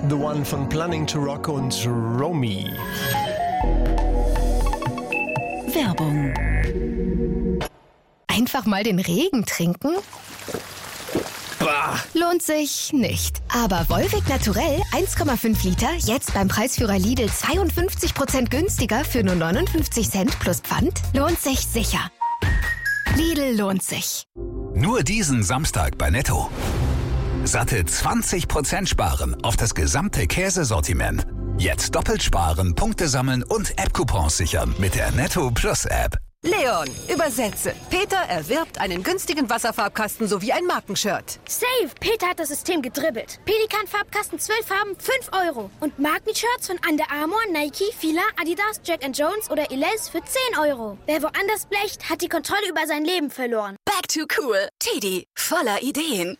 The One von Planning to Rock und Romy. Werbung. Einfach mal den Regen trinken? Bah. Lohnt sich nicht. Aber Volvic Naturell 1,5 Liter, jetzt beim Preisführer Lidl 52% günstiger für nur 59 Cent plus Pfand, lohnt sich sicher. Lidl lohnt sich. Nur diesen Samstag bei Netto. Satte 20% sparen auf das gesamte Käsesortiment. Jetzt doppelt sparen, Punkte sammeln und App-Coupons sichern mit der Netto Plus App. Leon, übersetze. Peter erwirbt einen günstigen Wasserfarbkasten sowie ein Markenshirt. Safe! Peter hat das System gedribbelt. Pelikan-Farbkasten 12 Farben, 5 €. Und Markenshirts von Under Armour, Nike, Fila, Adidas, Jack & Jones oder Elize für 10 €. Wer woanders blecht, hat die Kontrolle über sein Leben verloren. Back to cool. Teddy, voller Ideen.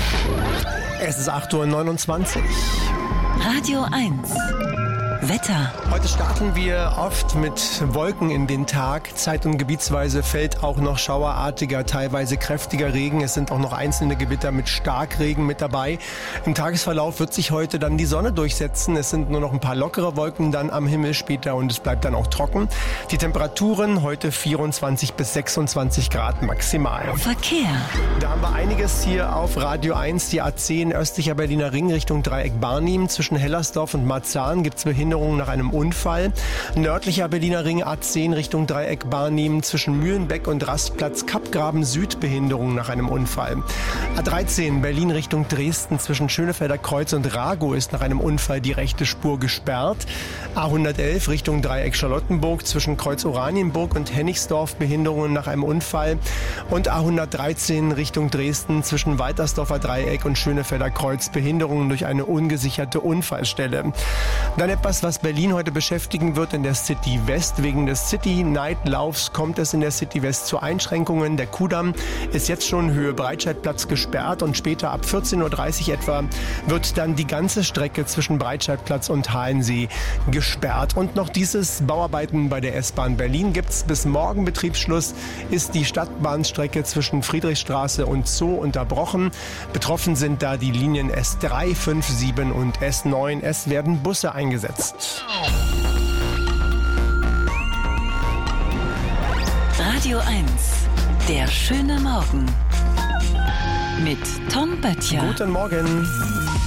Es ist 8:29 Uhr. Radio 1. Wetter. Heute starten wir oft mit Wolken in den Tag. Zeit- und gebietsweise fällt auch noch schauerartiger, teilweise kräftiger Regen. Es sind auch noch einzelne Gewitter mit Starkregen mit dabei. Im Tagesverlauf wird sich heute dann die Sonne durchsetzen. Es sind nur noch ein paar lockere Wolken dann am Himmel später und es bleibt dann auch trocken. Die Temperaturen heute 24 bis 26 Grad maximal. Verkehr. Da haben wir einiges hier auf Radio 1. Die A10 östlicher Berliner Ring Richtung Dreieck Barnim. Zwischen Hellersdorf und Marzahn gibt es Behinderungen nach einem Unfall. Nördlicher Berliner Ring A10 Richtung Dreieck Barnim. Zwischen Mühlenbeck und Rastplatz Kappgraben Süd Behinderungen nach einem Unfall. A13 Berlin Richtung Dresden. Zwischen Schönefelder Kreuz und Ragow ist nach einem Unfall die rechte Spur gesperrt. A111 Richtung Dreieck Charlottenburg. Zwischen Kreuz Oranienburg und Hennigsdorf Behinderungen nach einem Unfall. Und A113 Richtung Dresden. Zwischen Waltersdorfer Dreieck und Schönefelder Kreuz Behinderungen durch eine ungesicherte Unfallstelle. Dann etwas, was Berlin heute beschäftigen wird in der City West. Wegen des City-Night-Laufs kommt es in der City West zu Einschränkungen. Der Kudamm ist jetzt schon Höhe Breitscheidplatz gesperrt und später ab 14:30 Uhr etwa wird dann die ganze Strecke zwischen Breitscheidplatz und Halensee gesperrt. Und noch dieses Bauarbeiten bei der S-Bahn Berlin gibt's. Bis morgen Betriebsschluss ist die Stadtbahnstrecke zwischen Friedrichstraße und Zoo unterbrochen. Betroffen sind da die Linien S3, 5, 7 und S9. Es werden Busse eingesetzt. Radio 1. Der schöne Morgen. Mit Tom Böttcher. Guten Morgen.